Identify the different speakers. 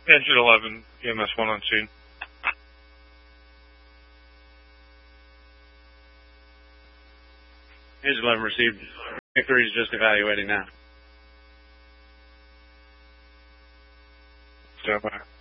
Speaker 1: Engine 11, EMS 1 on scene.
Speaker 2: Engine 11 received. Victory is just evaluating now.
Speaker 1: Stand by.